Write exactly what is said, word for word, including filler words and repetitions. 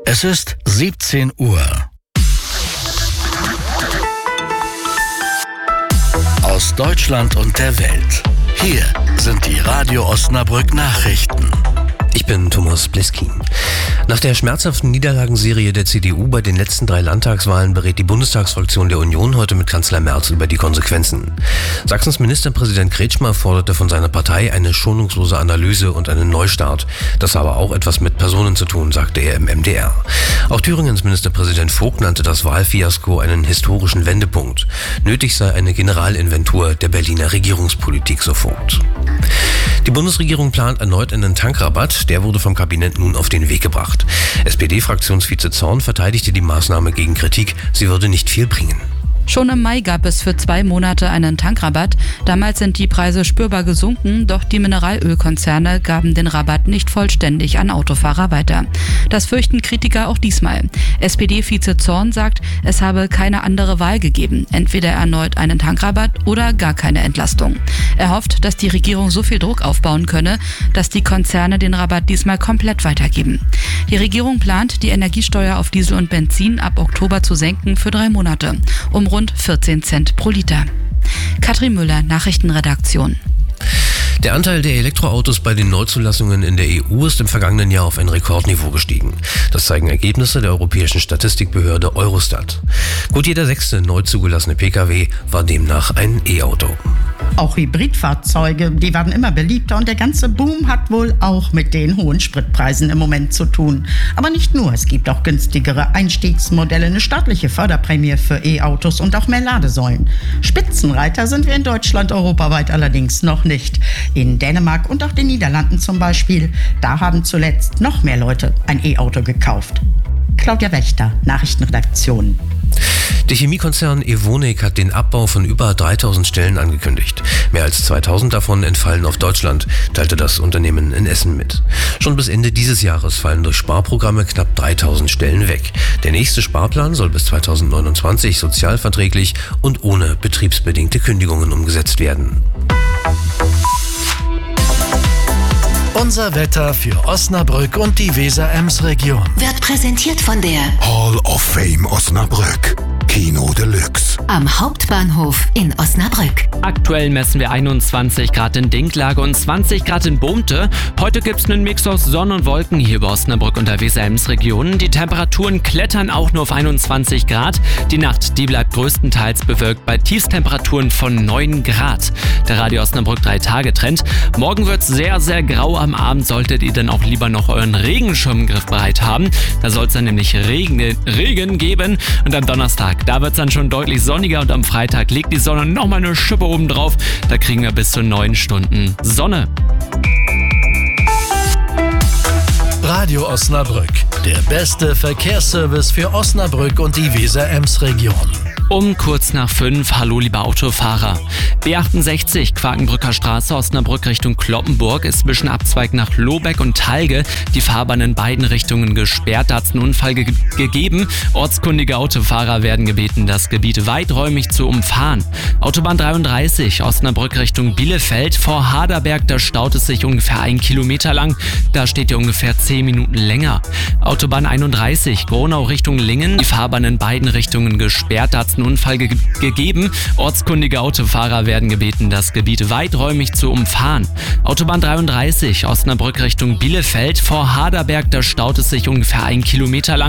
Es ist siebzehn Uhr. Aus Deutschland und der Welt. Hier sind die Radio Osnabrück Nachrichten. Ich bin Thomas Bliskin. Nach der schmerzhaften Niederlagenserie der C D U bei den letzten drei Landtagswahlen berät die Bundestagsfraktion der Union heute mit Kanzler Merz über die Konsequenzen. Sachsens Ministerpräsident Kretschmer forderte von seiner Partei eine schonungslose Analyse und einen Neustart. Das habe auch etwas mit Personen zu tun, sagte er im M D R. Auch Thüringens Ministerpräsident Vogt nannte das Wahlfiasko einen historischen Wendepunkt. Nötig sei eine Generalinventur der Berliner Regierungspolitik, so Vogt. Die Bundesregierung plant erneut einen Tankrabatt. Der wurde vom Kabinett nun auf den Weg gebracht. S P D-Fraktionsvize Zorn verteidigte die Maßnahme gegen Kritik. Sie würde nicht viel bringen. Schon im Mai gab es für zwei Monate einen Tankrabatt. Damals sind die Preise spürbar gesunken, doch die Mineralölkonzerne gaben den Rabatt nicht vollständig an Autofahrer weiter. Das fürchten Kritiker auch diesmal. S P D-Vize Zorn sagt, es habe keine andere Wahl gegeben. Entweder erneut einen Tankrabatt oder gar keine Entlastung. Er hofft, dass die Regierung so viel Druck aufbauen könne, dass die Konzerne den Rabatt diesmal komplett weitergeben. Die Regierung plant, die Energiesteuer auf Diesel und Benzin ab Oktober zu senken für drei Monate. Um rund vierzehn Cent pro Liter. Katrin Müller, Nachrichtenredaktion. Der Anteil der Elektroautos bei den Neuzulassungen in der E U ist im vergangenen Jahr auf ein Rekordniveau gestiegen. Das zeigen Ergebnisse der europäischen Statistikbehörde Eurostat. Gut jeder sechste neu zugelassene Pkw war demnach ein E-Auto. Auch Hybridfahrzeuge, die werden immer beliebter und der ganze Boom hat wohl auch mit den hohen Spritpreisen im Moment zu tun. Aber nicht nur, es gibt auch günstigere Einstiegsmodelle, eine staatliche Förderprämie für E-Autos und auch mehr Ladesäulen. Spitzenreiter sind wir in Deutschland, europaweit allerdings noch nicht. In Dänemark und auch den Niederlanden zum Beispiel, da haben zuletzt noch mehr Leute ein E-Auto gekauft. Claudia Wächter, Nachrichtenredaktion. Der Chemiekonzern Evonik hat den Abbau von über dreitausend Stellen angekündigt. Mehr als zweitausend davon entfallen auf Deutschland, teilte das Unternehmen in Essen mit. Schon bis Ende dieses Jahres fallen durch Sparprogramme knapp dreitausend Stellen weg. Der nächste Sparplan soll bis zweitausendneunundzwanzig sozialverträglich und ohne betriebsbedingte Kündigungen umgesetzt werden. Unser Wetter für Osnabrück und die Weser-Ems-Region wird präsentiert von der Hall of Fame Osnabrück. Kino Deluxe. Am Hauptbahnhof in Osnabrück. Aktuell messen wir einundzwanzig Grad in Dinklage und zwanzig Grad in Bohmte. Heute gibt's einen Mix aus Sonne und Wolken hier über Osnabrück und der Weser-Ems-Region. Die Temperaturen klettern auch nur auf einundzwanzig Grad. Die Nacht, die bleibt größtenteils bewölkt bei Tiefstemperaturen von neun Grad. Der Radio Osnabrück drei Tage Trend. Morgen wird's sehr, sehr grau. Am Abend solltet ihr dann auch lieber noch euren Regenschirm griffbereit haben. Da soll es dann nämlich Regen, Regen geben. Und am Donnerstag, da wird es dann schon deutlich sonniger und am Freitag legt die Sonne nochmal eine Schippe oben drauf. Da kriegen wir bis zu neun Stunden Sonne. Radio Osnabrück, der beste Verkehrsservice für Osnabrück und die Weser-Ems-Region. Um kurz nach fünf, hallo liebe Autofahrer. B achtundsechzig, Quakenbrücker Straße, Osnabrück Richtung Cloppenburg, ist zwischen Abzweig nach Lobeck und Talge die Fahrbahn in beiden Richtungen gesperrt. Da hat es einen Unfall ge- gegeben. Ortskundige Autofahrer werden gebeten, das Gebiet weiträumig zu umfahren. Autobahn dreiunddreißig, Osnabrück Richtung Bielefeld, vor Haderberg, da staut es sich ungefähr ein Kilometer lang. Da steht ihr ungefähr zehn Minuten länger. Autobahn einunddreißig, Gronau Richtung Lingen, die Fahrbahn in beiden Richtungen gesperrt. Da hat es einen Unfall ge- gegeben. Ortskundige Autofahrer werden gebeten, das Gebiet weiträumig zu umfahren. Autobahn dreiunddreißig, Osnabrück Richtung Bielefeld, vor Haderberg, da staut es sich ungefähr ein Kilometer lang.